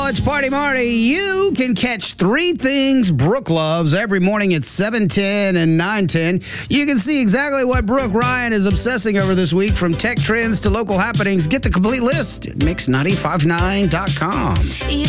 Hello, it's Party Marty. You can catch 3 things Brooke loves every morning at 7:10 and 9:10. You can see exactly what Brooke Ryan is obsessing over this week, from tech trends to local happenings. Get the complete list at Mix959.com.